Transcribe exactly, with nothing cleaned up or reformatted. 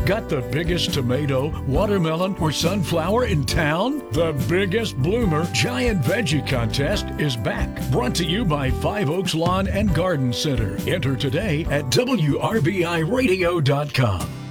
Got the biggest tomato, watermelon, or sunflower in town? The Biggest Bloomer Giant Veggie Contest is back. Brought to you by Five Oaks Lawn and Garden Center. Enter today at W R B I radio dot com.